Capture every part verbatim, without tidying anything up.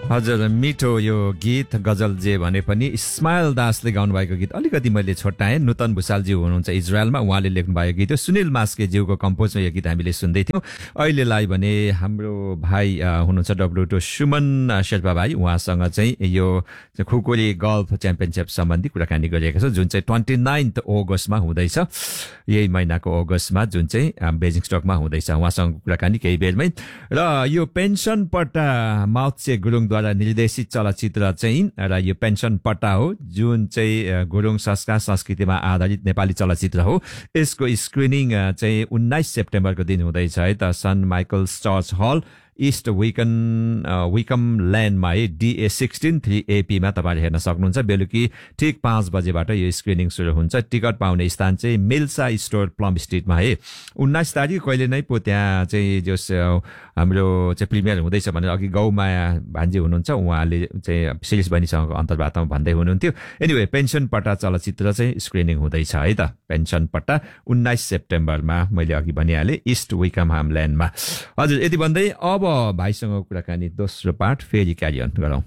हजुर मिठो यो गीत गजल जे भने पनि इस्माइल दासले गाउनुभएको गीत अलिकति मैले छोटाएँ। नूतन भुसालज्यू हुनुहुन्छ इजरायलमा, उहाँले लेख्नुभएको गीत हो। सुनिल मास्केज्यूको कम्पोजमा यो गीत हामीले सुन्दै थियौँ। अहिलेलाई भने हाम्रो भाइ हुनुहुन्छ डब्लुटो सुमन शेर्पा भाइ, उहाँसँग चाहिँ यो खुकुरी गल्फ च्याम्पियनसिप सम्बन्धी कुराकानी गरिएको छ, जुन चाहिँ ट्वेन्टी नाइन्थ अगस्तमा हुँदैछ, यही महिनाको अगस्तमा, जुन चाहिँ बेजिङ स्टकमा हुँदैछ। उहाँसँग कुराकानी केही बेरमै। र यो पेन्सन पट्टा माउत्से गुरुङद्वारा निर्देशित चलचित्र चाहिँ र यो पेन्सन पट्टा हो, जुन चाहिँ गुरुङ संस्कार संस्कृतिमा आधारित नेपाली चलचित्र हो। यसको स्क्रिनिङ चाहिँ उन्नाइस सेप्टेम्बरको दिन हुँदैछ है त, सन माइकल्स चर्च हल इस्ट विकन विकम ल्यान्डमा है, डिए सिक्सटिन थ्री एपीमा तपाईँले हेर्न सक्नुहुन्छ। बेलुकी ठिक पाँच बजेबाट यो स्क्रिनिङ सुरु हुन्छ। टिकट पाउने स्थान चाहिँ मिल्सा स्टोर प्लम स्ट्रिटमा है। उन्नाइस तारिक कहिले नै पो त्यहाँ चाहिँ जो हाम्रो चाहिँ प्रिमियर हुँदैछ भनेर अघि गौमाया भान्जी हुनुहुन्छ, उहाँले चाहिँ शिरिष बहिनीसँगको अन्तर्वार्तामा भन्दै हुनुहुन्थ्यो। एनिवे पेन्सन पट्टा चलचित्र चाहिँ स्क्रिनिङ हुँदैछ है त, पेन्सन पट्टा उन्नाइस सेप्टेम्बरमा, मैले अघि भनिहालेँ इस्ट विकम ल्यान्डमा। हजुर, यति भन्दै अब भाइसँग कुराकानी दोस्रो पार्ट फेरि क्यारी अन गरौँ।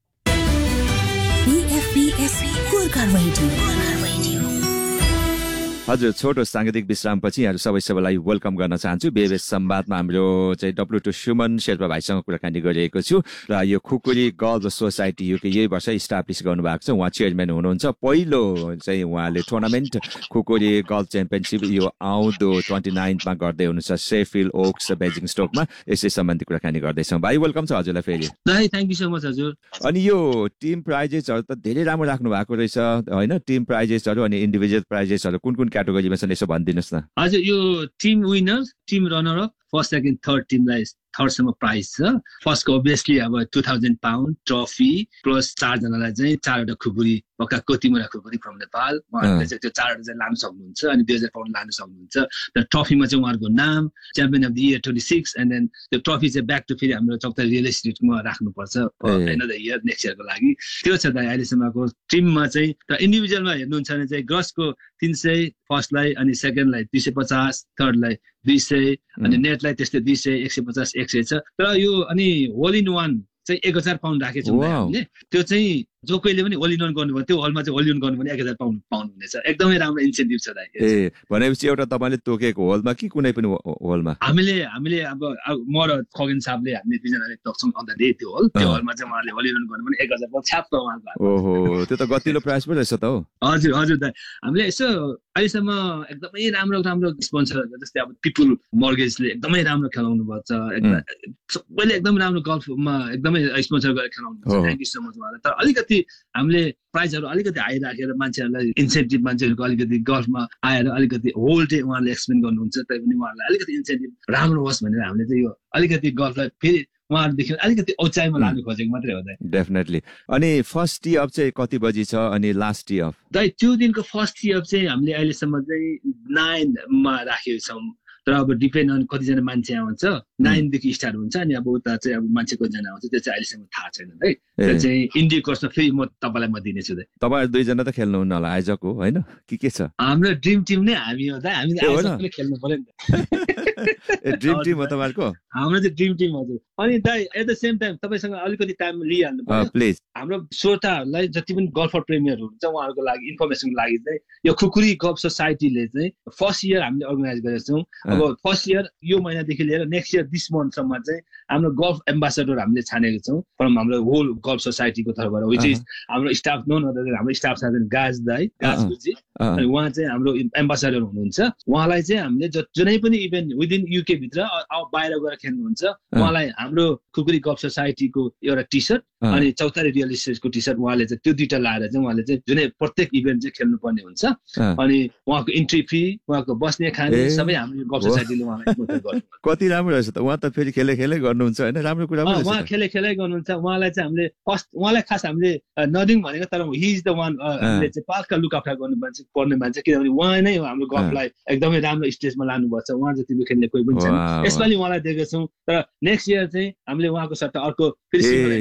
हजुर, छोटो साङ्गीतिक विश्रामपछि यहाँहरू सबै सबैलाई वेलकम गर्न चाहन्छु। बेबेस संवादमा हाम्रो चाहिँ डब्लुटो सुमन शेर्पा भाइसँग कुराकानी गरिएको छु। र यो खुकुरी गर्ल्स सोसाइटी युके यही वर्ष इस्टाब्लिस गर्नुभएको छ, उहाँ चेयरम्यान हुनुहुन्छ। पहिलो चाहिँ उहाँले टुर्नामेन्ट खुकुरी गर्ल्स च्याम्पियनसिप यो आउँदो ट्वेन्टी नाइन्थमा गर्दै हुनुहुन्छ सेफिल्ड ओक्स बेजिङ स्टोकमा। यसै सम्बन्धी कुराकानी गर्दैछौँ। भाइ वेलकम छ हजुरलाई फेरि। थ्याङ्क यू सो मच हजुर। अनि यो टिम प्राइजेसहरू त धेरै राम्रो राख्नु भएको रहेछ होइन, टिम प्राइजेसहरू अनि इन्डिभिजुअल प्राइजेसहरू कुन कुन क्याटेगोरीमा छन् यसो भनिदिनुहोस् न। हजुर, यो team winner, team runner up, first second third टिमलाई थर्डसम्म प्राइज छ। फर्स्टको अभियसली अब two thousand pound trophy plus चारजनालाई चाहिँ चारवटा खुकुरी पक्का कोतिमुरा खुकुरी फ्रम नेपाल, उहाँहरूले चाहिँ त्यो चारवटा चाहिँ लानु सक्नुहुन्छ अनि दुई हजार पाउन्ड लानु सक्नुहुन्छ। र ट्रफीमा चाहिँ उहाँहरूको नाम champion of the year twenty six and then त्यो ट्रफी चाहिँ ब्याक टु फेरि हाम्रो चौतारी रियल इस्टेटमा राख्नुपर्छ एन्ड द इयर नेक्स्ट इयरको लागि। त्यो छ दाइ अहिलेसम्मको टिममा चाहिँ। र इन्डिभिजुअलमा हेर्नुहुन्छ भने चाहिँ ग्रसको तिन सय फर्स्टलाई, अनि सेकेन्डलाई दुई सय पचास, थर्डलाई दुई सय, अनि नेटलाई त्यस्तै दुई सय, एक सय पचास, एक सय छ। तर यो अनि होल इन वान चाहिँ एक हजार पाउन्ड राखेको छौँ हामीले। त्यो चाहिँ जो कहिले पनि होल इन वान गर्नुभयो त्यो हलमा चाहिँ होल इन गर्नु भने एक हजार पाउन्ड पाउनुहुनेछ। एकदमै राम्रो इन्सेन्टिभ छ दाइ। ए भनेपछि एउटा तपाईँले तोकेको होलमा कि कुनै पनि होलमा? हामीले हामीले अब म र खगेन साहबले हामीले दुईजनाले तोक्छौँ अन्त त्यो होल, त्यो होलमा चाहिँ उहाँले होल इन वान गर्नु भने एक हजार पाउन्ड छ्याप्प उहाँको। ओहो, त्यो त गतिलो प्राइस पो रहेछ त हो। हजुर हजुर दाइ, हामीले यसो अहिलेसम्म एकदमै राम्रो राम्रो स्पोन्सरहरू जस्तै अब पिपुल मर्गेजले एकदमै राम्रो खेलाउनु भएको छ, सबैले एकदम राम्रो गल्फमा एकदमै स्पोन्सर गरेर खेलाउनु भएको छ। थ्याङ्क यू सो मच उहाँलाई। तर अलिकति हामीले प्राइजहरू अलिकति हाई राखेर मान्छेहरूलाई इन्सेन्टिभ, मान्छेहरूको अलिकति गल्फमा आएर अलिकति होल डे उहाँले एक्सप्लेन गर्नुहुन्छ, तैपनि उहाँहरूलाई अलिकति इन्सेन्टिभ राम्रो होस् भनेर हामीले चाहिँ यो अलिकति गल्फलाई फेरि उहाँहरूदेखि अलिकति उचाइमा लानु खोजेको मात्रै हो दाइ। डेफिनेटली। अनि फर्स्ट टी अफ चाहिँ कति बजी छ अनि लास्ट टी अफ? दाइ त्यो दिनको फर्स्ट टी अफ चाहिँ हामीले अहिलेसम्म चाहिँ नाइनमा राखेको छौँ। तर अब डिपेन्ड अन कतिजना मान्छे आउँछ, नाइनदेखि स्टार्ट हुन्छ। अनि अब उता चाहिँ अब मान्छे कतिजना आउँछ त्यो चाहिँ अहिलेसम्म थाहा छैन है। त्यो चाहिँ इन्डिया कोर्समा फेरि म तपाईँलाई म दिनेछु दाइ। तपाईँहरू दुईजना त खेल्नुहुन्न होला आयोजक हो होइन, के के छ? हाम्रो ड्रिम टिम नै हामी हो दाइ, हामीले आयोजकले खेल्नु पर्यो नि त। ड्रिम टिम हो तपाईँहरूको? हाम्रो चाहिँ ड्रिम टिम हजुर। अनि दाइ एट द सेम टाइम तपाईँसँग अलिकति टाइम लिइहाल्नु पर्यो प्लिज। हाम्रो श्रोताहरूलाई जति पनि गल्फर प्रेमीहरू हुन्छ उहाँहरूको लागि इन्फर्मेसनको लागि चाहिँ यो खुकुरी गल्फ सोसाइटीले चाहिँ फर्स्ट इयर हामीले अर्गनाइज गरेका छौँ। अब फर्स्ट इयर यो महिनादेखि लिएर नेक्स्ट इयर दिस मन्थसम्म चाहिँ हाम्रो गल्फ एम्बेसडर हामीले छानेको छौँ फ्रम हाम्रो होल गल्फ सोसाइटीको तर्फबाट, विच इज हाम्रो स्टाफ नन अदर हाम्रो स्टाफ साथी गाज दाई गाज गुजी, अनि उहाँ चाहिँ हाम्रो एम्बेसडर हुनुहुन्छ। उहाँलाई चाहिँ हामीले जुनै पनि इभेन्ट विदिन युके भित्र बाहिर गएर खेल्नुहुन्छ उहाँलाई हाम्रो खुकुरी गल्फ सोसाइटीको एउटा टी सर्ट अनि चौतारी रियल इस्टेटको टी सर्ट उहाँले चाहिँ त्यो दुइटा लाएर चाहिँ उहाँले चाहिँ जुनै प्रत्येक इभेन्ट चाहिँ खेल्नुपर्ने हुन्छ। अनि उहाँको इन्ट्री फी, उहाँको बस्ने खाने सबै हाम्रो गल्फ सोसाइटीले उहाँलाई गर्छ। कति राम्रो रहेछ त, उहाँ त फेरि खेले खेलै गर्नुहुन्छ होइन, राम्रो कुरा पनि। उहाँ खेले खेलै गर्नुहुन्छ। उहाँलाई चाहिँ हामीले फर्स्ट उहाँलाई खास हामीले नदिङ भनेको, तर हि इज द वान हामीले चाहिँ पालका लुक आफ्टर गर्नु मान्छे पर्ने मान्छे, किनभने उहाँ नै हो हाम्रो गल्फलाई एकदमै राम्रो स्टेजमा लानुभएको छ। उहाँ जति खेल्ने कोही पनि छैन। यसपालि उहाँलाई दिएका छौँ। तर नेक्स्ट इयर चाहिँ हामीले उहाँको सट्टा अर्को फेरि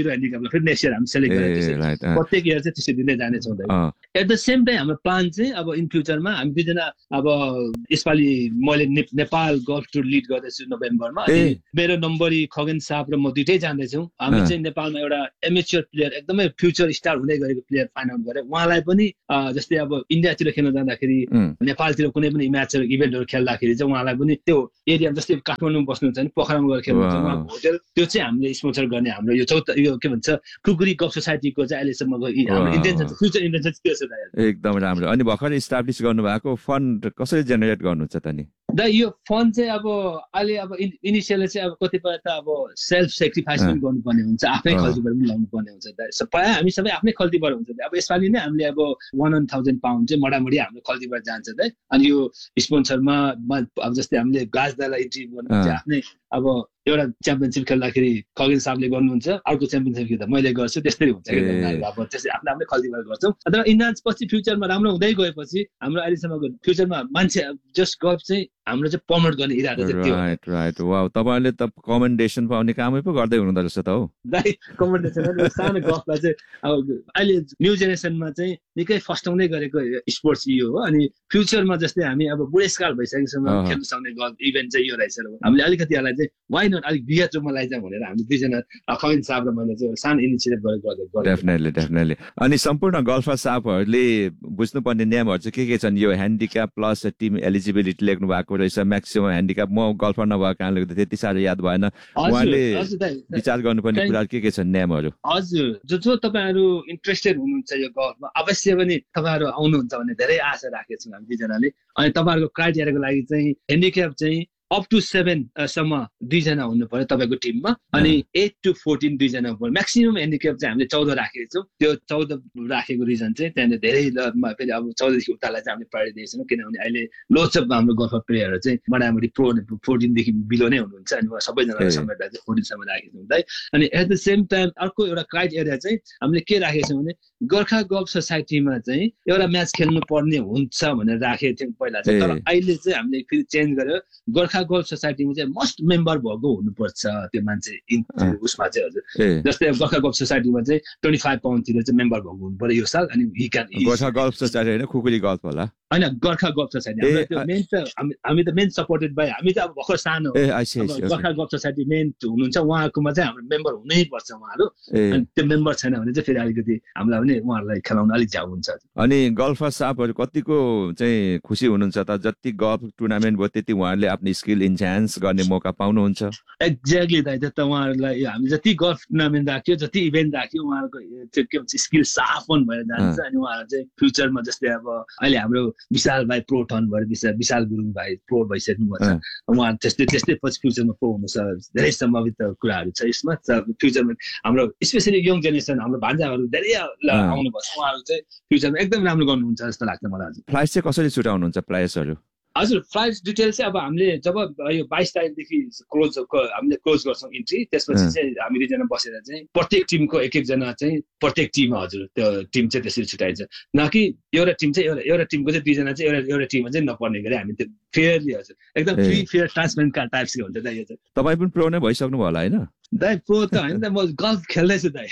जिरो ह्यान्डिक्यापलाई फेरि नेक्स्ट इयर हामी सेलेक्ट गरेर प्रत्येक इयर चाहिँ त्यसरी दिँदै जानेछौँ। एट द सेम टाइम हाम्रो प्लान चाहिँ अब इन फ्युचरमा हामी दुईजना अब यसपालि मैले नेपाल गल्फ टुर लिड गर्दैछु नोभेम्बरमा, अनि मेरो नम्बरी खगेन साहब र म दुइटै जाँदैछौँ। हामी चाहिँ नेपालमा एउटा एमेच्योर प्लेयर एकदमै फ्युचर स्टार हुँदै गरेको प्लेयर फाइन्ड आउट गरेँ। उहाँलाई पनि जस्तै अब इन्डियातिर खेल्न जाँदाखेरि नेपालतिर कुनै पनि म्याचहरू इभेन्टहरू खेल्दाखेरि चाहिँ उहाँलाई पनि त्यो एरिया जस्तै काठमाडौँ बस्नुहुन्छ भने पोखरामा गएर खेल्नुहुन्छ उहाँको होटेल, त्यो चाहिँ हामीले स्पोन्सर गर्ने हाम्रो यो चौध यो के भन्छ खुकुरी गफ सोसाइटीको चाहिँ अहिलेसम्मको हाम्रो इन्टेन्सन फ्युचर इन्टेन्सन त्यो छ। एकदम राम्रो। अनि भर्खर इस्टाब्लिस गर्नुभएको फन्ड कसरी जेनेरेट गर्नुहुन्छ त नि? दा यो फन्ड चाहिँ अब अहिले अब इनिसियली चाहिँ अब कतिपय त अब सेल्फ सेक्रिफाइस पनि गर्नुपर्ने हुन्छ, आफ्नै खल्तीबाट पनि लाउनु पर्ने हुन्छ। प्रायः हामी सबै आफ्नै खल्तीबाट हुन्छ। अब यसपालि नै हामीले अब वान वान थाउजन्ड पाउन्ड चाहिँ मोटामोटी हाम्रो खल्तीबाट जान्छ त। अनि यो स्पोन्सरमा अब जस्तै हामीले गाजदालाई इन्ट्री गर्नु चाहिँ आफ्नै अब एउटा च्याम्पियनसिप खेल्दाखेरि खगेन साहबले गर्नुहुन्छ, अर्को च्याम्पियनसिप खेल्दा मैले गर्छु, त्यस्तै हुन्छ कि अब त्यसै आफ्नो आफ्नै खल्तीबाट गर्छौँ। अथवा इन्हान्स पछि फ्युचरमा राम्रो हुँदै गएपछि हाम्रो अहिलेसम्मको फ्युचरमा मान्छे जस्ट गफ चाहिँ हाम्रो चाहिँ प्रमोट गर्ने इरादा चाहिँ त्यो। राइट राइट वाउ, तपाईहरुले त कमेन्डेसन पाउने कामै पो गर्दै हुनुहुँदो रहेछ त हो। दाइ कमेन्डेसन सानो गफमा चाहिँ अब अहिले न्यू जेनेरेसनमा चाहिँ निकै फस्टाउँदै गरेको स्पोर्ट्स यो हो। अनि फ्युचरमा जस्तै हामी अब बुढेसकाल भइसकेसम्म खेल्न सक्ने गल्फ इभेन्ट चाहिँ यो रहेछ। हामीले अलिकति यसलाई चाहिँ वाइ नट अलिक बृहत रूपमा लैजाउँ भनेर हामी दुईजना खगेन साहब र मैले चाहिँ सानो इनिसिएटिभ गरेको। Definitely definitely. अनि सम्पूर्ण गल्फर साहबहरूले बुझ्नुपर्ने नियमहरू चाहिँ के के छन्? यो ह्यान्डिक्याप प्लस टिम एलिजिबिलिटी लेख्नु भएको रहेछ, म्याक्सिमम ह्यान्डिक्याप। म गल्फर नभएको कारणले गर्दा त्यति साह्रो याद भएन। उहाँले विचार गर्नुपर्ने कुरा के के छन् नियमहरू? हजुर, जो जो तपाईँहरू इन्ट्रेस्टेड हुनुहुन्छ यो गल्फमा अवश्य पनि तपाईँहरू आउनुहुन्छ भन्ने धेरै आशा राखेको छौँ हामी दुईजनाले। अनि तपाईँहरूको क्राइटेरियाको लागि चाहिँ ह्यान्डिक्याप चाहिँ अप टु सेभेन सम्म दुईजना हुनु पर्यो तपाईँको टिममा, अनि एट टु फोर्टिन दुईजना हुनु पर्यो। म्याक्सिमम ह्यान्डिक्याप चाहिँ हामीले चौध राखेको छौँ। त्यो चौध राखेको रिजन चाहिँ त्यहाँनिर धेरै फेरि अब चौधदेखि उतालाई चाहिँ हामीले प्रायोरिटी दिएको छौँ, किनभने अहिले लोचप हाम्रो गल्फर प्लेयरहरू चाहिँ मोटामोटी प्रो फोर्टिनदेखि बिलो नै हुनुहुन्छ। अनि सबैजनालाई समेट्दा चाहिँ फोर्टिनसम्म राखेको छौँ है। अनि एट द सेम टाइम अर्को एउटा क्राइटेरिया चाहिँ हामीले के राखेको छौँ भने गोर्खा गल्फ सोसाइटीमा चाहिँ एउटा म्याच खेल्नु पर्ने हुन्छ भनेर राखेको थियौँ पहिला चाहिँ। तर अहिले चाहिँ हामीले फेरि चेन्ज गरेर गोर्खा गल्फ सोसाइटीमा चाहिँ मस्ट मेम्बर भएको हुनुपर्छ त्यो मान्छे उसमा चाहिँ। हजुर, जस्तै गोर्खा गल्फ सोसाइटीमा चाहिँ ट्वेन्टी फाइभ पाउन्डतिर चाहिँ मेम्बर भएको हुनु पर्यो यो साल। अनि he can Gorkha golf society होइन खुकुरी गल्फ होला होइन, गोर्खा गल्फ सोसाइटी मेन त हामी त मेन सपोर्टेड बाई हामी त अब भर्खर सानो गोर्खा गल्फ सोसाइटी मेन हुनुहुन्छ, उहाँकोमा चाहिँ हाम्रो मेम्बर हुनै पर्छ उहाँहरू। अनि त्यो मेम्बर छैन भने चाहिँ फेरि अलिकति हामीलाई पनि उहाँहरूलाई खेलाउन अलिक झ्याउ हुन्छ। अनि गल्फर साहबहरू कतिको चाहिँ खुसी हुनुहुन्छ त? जति गल्फ टुर्नामेन्ट भयो त्यति उहाँहरूले आफ्नो स्किल इन्हान्स गर्ने मौका पाउनुहुन्छ? एक्ज्याक्टली दाइ, त उहाँहरूलाई हामी जति गल्फ टुर्नामेन्ट राख्यो जति इभेन्ट राख्यो उहाँहरूको त्यो के भन्छ स्किल साफ पनि भएर जान्छ। अनि उहाँहरू चाहिँ फ्युचरमा जस्तै अब अहिले हाम्रो विशाल भाइ प्रो टर्न भएर विशाल विशाल गुरुङ भाइ प्रो भइसक्नु भएको छ, उहाँहरू त्यस्तै त्यस्तै पछि फ्युचरमा प्रो हुनु छ। धेरै सम्भावित कुराहरू छ यसमा। फ्युचरमा हाम्रो स्पेसली यङ जेनेरेसन हाम्रो भान्जाहरू धेरै आउनुपर्छ, उहाँहरू चाहिँ फ्युचरमा एकदम राम्रो गर्नुहुन्छ जस्तो लाग्छ मलाई। हजुर, फ्लाइट चाहिँ कसरी छुटाउनुहुन्छ प्लेयर्सहरू? हजुर, फ्लाइट डिटेल चाहिँ अब हामीले जब यो बाइस तारिकदेखि क्लोज हामीले क्लोज गर्छौँ इन्ट्री, त्यसपछि चाहिँ हामी दुईजना बसेर चाहिँ प्रत्येक टिमको एक एकजना चाहिँ प्रत्येक टिम हजुर त्यो टिम चाहिँ त्यसरी छुट्याइन्छ। न कि एउटा टिम चाहिँ एउटा एउटा टिमको चाहिँ दुईजना चाहिँ एउटा एउटा टिममा चाहिँ नपर्ने गरी हामी त्यो फेयरली हजुर एकदम फ्री फेयर ट्रान्सपेरेन्ट टाइप्सको हुन्छ दाइ। यो चाहिँ तपाईँ पनि प्रो नै भइसक्नु भयो होला होइन? दाइ प्रो त होइन त, म गल्फ खेल्दैछु दाइ।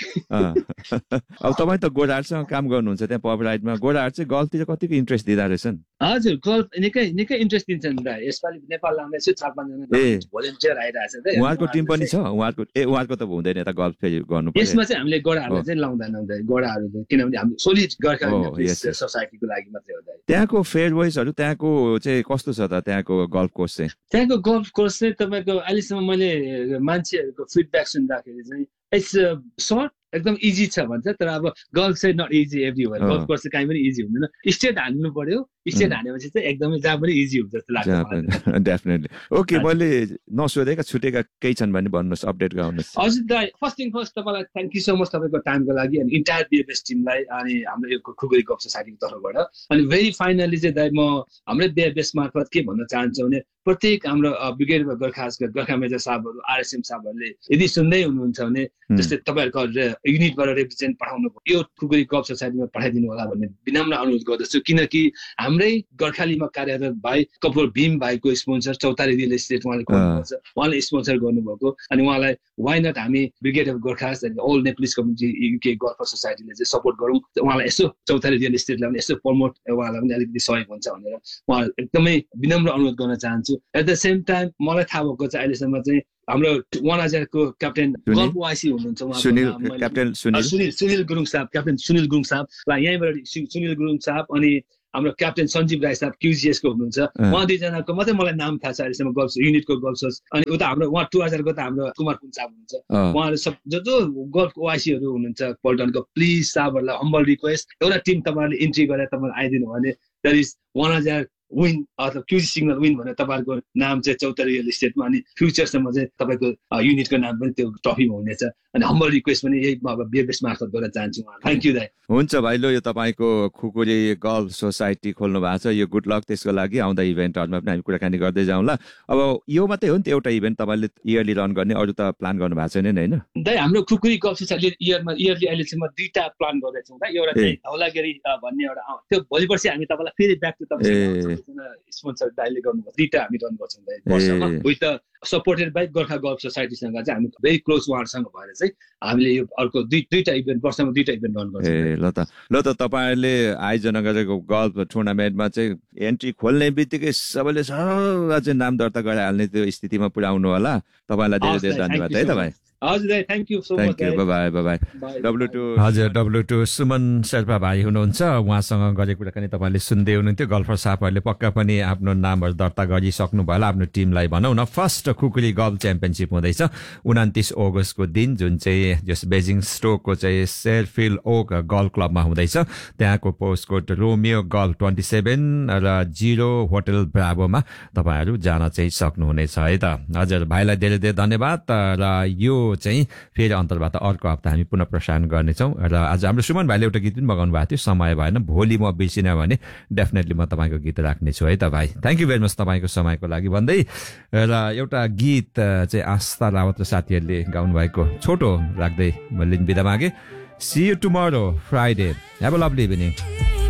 अब तपाईँ त गोडाहरूसँग काम गर्नुहुन्छ त्यहाँ पब राइडमा, गोडाहरू चाहिँ गल्फतिर कतिको इन्ट्रेस्ट दिँदो रहेछन्? हजुर, गल्फ निकै निकै इन्ट्रेस्ट दिन्छन् दाइ। यसपालि नेपाल लाँदैछु चार पाँचजना भोलिन्टियर आइरहेको छ। उहाँहरूको टिम पनि छ? उहाँहरूको ए उहाँहरूको त हुँदैन यता गल्फ गर्नु पर्छ। यसमा चाहिँ हामीले गोडाहरूलाई चाहिँ लाउँदैन दाइ, गोडाहरू चाहिँ किनभने हामी सोलिड गोर्खा सोसाइटीको लागि मात्रै हो दाइ। त्यहाँको फेयरवेजहरू त्यहाँको चाहिँ कस्तो छ त? त्यहाँको गल्फ कोर्स चाहिँ त्यहाँको गल्फ कोर्स चाहिँ तपाईँको अहिलेसम्म मैले मान्छेहरूको फिडब्याक सुन्दाखेरि चाहिँ इट्स सर्ट एकदम इजी छ भन्छ, तर अब गल्फ चाहिँ not easy everywhere. Golf course चाहिँ कहीँ पनि इजी हुँदैन, स्टेट हान्नु पर्यो, स्टेट हानेपछि चाहिँ एकदमै जहाँ पनि इजी हुन्छ जस्तो लाग्छ। डेफिनेटली। ओके, मैले नसोधेका छुटेका केही छन् भने भन्नुहोस्, अपडेट गर्नुहोस्। हजुर दाइ, फर्स्ट थिङ फर्स्ट तपाईँलाई थ्याङ्क यू सो मच तपाईँको टाइमको लागि अनि इन्टायर बिएफएस टिमलाई अनि हाम्रो यो खुकुरी गल्फ सोसाइटीको तर्फबाट। अनि भेरी फाइनली चाहिँ दाइ म हाम्रै बिएफएस मार्फत के भन्न चाहन्छु भने प्रत्येक हाम्रो brigade Gorkha Gorkha major साहबहरू RSM साहबहरूले यदि सुन्दै हुनुहुन्छ भने जस्तै तपाईँहरूको युनिटबाट रिप्रेजेन्ट पठाउनु यो खुकुरी गल्फ सोसाइटीमा पठाइदिनु होला भन्ने विनम्र अनुरोध गर्दछु। किनकि हाम्रै गोर्खालीमा कार्यरत भाइ कपुर भीम भाइको स्पोन्सर चौतारी रियल एस्टेट उहाँले खोल्नुभएको छ, उहाँले स्पोन्सर गर्नुभएको। अनि उहाँलाई वाइ नट हामी brigade of Gorkhas all नेप्लिस community UK golfer सोसाइटीले चाहिँ सपोर्ट गरौँ, उहाँलाई यसो चौतारी रियल एस्टेटलाई पनि यसो प्रमोट उहाँलाई पनि अलिकति सहयोग हुन्छ भनेर उहाँ एकदमै विनम्र अनुरोध गर्न चाहन्छु। एट द सेम टाइम मलाई थाहा भएको चाहिँ अहिलेसम्म चाहिँ हाम्रो वान हजारको क्याप्टेन गल्फ वाइसी हुनुहुन्छ सुनिल सुनिल गुरुङ साहब, क्याप्टेन सुनिल गुरुङ साहबलाई यहीँबाट सुनिल गुरुङ साहब अनि हाम्रो क्याप्टेन सञ्जीव राई साहब क्युजिएसको हुनुहुन्छ, उहाँ दुईजनाको मात्रै मलाई नाम थाहा छ अहिलेसम्म गल्फ युनिटको गल्फ। अनि उता हाम्रो उहाँ टु हजारको त हाम्रो कुमार कुन साहब हुनुहुन्छ, उहाँहरू सब जो जो गल्फ वाइसीहरू हुनुहुन्छ पल्टनको, प्लिज साहबहरूलाई हम्बल रिक्वेस्ट एउटा टिम तपाईँहरूले इन्ट्री गरेर तपाईँहरू आइदिनु भने द्याट इज वान हजार विन अथवा क्युजी सिग्नल विन भनेर तपाईँहरूको नाम चाहिँ चौतारी रियल इस्टेटमा अनि फ्युचरसम्म चाहिँ तपाईँको युनिटको नाम पनि त्यो ट्रफीमा हुनेछ। अनि हम्बल रिक्वेस्ट पनि यही बेस मार्फत गर्न चाहन्छु। थ्याङ्क यू दाइ। हुन्छ भाइ, लो यो तपाईँको खुकुरी गल्फ सोसाइटी खोल्नु भएको छ, यो गुड लक त्यसको लागि। आउँदा इभेन्टहरूमा पनि हामी कुराकानी गर्दै जाउँला। अब यो मात्रै हो नि त एउटा इभेन्ट तपाईँले इयरली रन गर्ने, अरू त प्लान गर्नु भएको छैन होइन? दाइ हाम्रो खुकुरी गल्फ सोसाइटीले इयरमा इयरली अहिले चाहिँ म दुईटा प्लान गर्दैछौँ। एउटा चाहिँ धौलागिरी भन्ने एउटा त्यो भोलि पर्सि हामी तपाईँलाई फेरि ब्याक टु तपाईँ स्पोन्सर दाइले गर्नुभयो, दुईटा हामी रन गर्छौँ वर्षमा with supported by Gorkha golf सोसाइटीसँग चाहिँ हामी भेरी क्लोज उहाँहरूसँग भएर चाहिँ हामीले यो अर्को दुई दुईटा इभेन्ट वर्षमा दुईटा इभेन्ट रन गर्छौँ। ए ल त ल त तपाईँहरूले आयोजना गरेको गल्फ टुर्नामेन्टमा चाहिँ एन्ट्री खोल्ने बित्तिकै सबैले सर चाहिँ नाम दर्ता गराइहाल्ने त्यो स्थितिमा पुर्याउनु होला। तपाईँलाई धेरै धेरै धन्यवाद है तपाईँ। हजुर दाइ, thank you so much. Thank you, by by by. W two हजुर डब्लु टू सुमन शेर्पा भाइ हुनुहुन्छ, उहाँसँग गरेको कुराकानी तपाईँले सुन्दै हुनुहुन्थ्यो। गल्फर साहबहरूले पक्का पनि आफ्नो नामहरू दर्ता गरिसक्नु भयो होला आफ्नो टिमलाई भनौँ न। फर्स्ट खुकुरी गल्फ च्याम्पियनसिप हुँदैछ उन्तिस अगस्तको दिन, जुन चाहिँ जस बेजिङ स्टोकको चाहिँ शेरफिल्ड ओक गल्फ क्लबमा हुँदैछ। त्यहाँको post code Romeo golf twenty seven र जिरो होटल ब्राभोमा तपाईँहरू जान चाहिँ सक्नुहुनेछ है त। हजुर भाइलाई धेरै धेरै धन्यवाद। र यो चाहिँ फेरि अन्तर्वार्ता अर्को हप्ता हामी पुनः प्रसारण गर्नेछौँ। र आज हाम्रो सुमन भाइले एउटा गीत पनि मगाउनु भएको थियो, समय भएन, भोलि म बिर्सिनँ भने डेफिनेटली म तपाईँको गीत राख्नेछु है त भाइ। थ्याङ्क यू भेरी मच तपाईँको समयको लागि भन्दै। र एउटा गीत चाहिँ आस्था रावत र साथीहरूले गाउनु भएको छोटो राख्दै मैले बिदा मागेँ। C you tomorrow Friday, have a lovely evening.